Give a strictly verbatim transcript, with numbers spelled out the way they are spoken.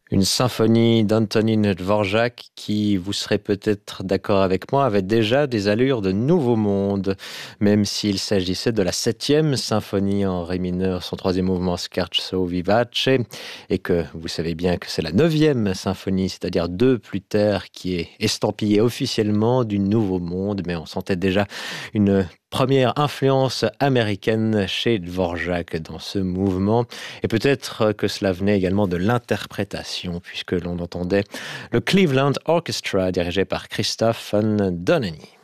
Une symphonie d'Antonín Dvořák qui, vous serez peut-être d'accord avec moi, avait déjà des allures de Nouveau Monde, même s'il s'agissait de la septième symphonie en ré mineur, son troisième mouvement Scherzo vivace, et que vous savez bien que c'est la neuvième symphonie, c'est-à-dire deux plus tard, qui est estampillée officiellement du Nouveau Monde, mais on sentait déjà une première influence américaine chez Dvořák dans ce mouvement, et peut-être que cela venait également de l'interprétation, puisque l'on entendait le Cleveland Orchestra dirigé par Christoph von Dohnanyi.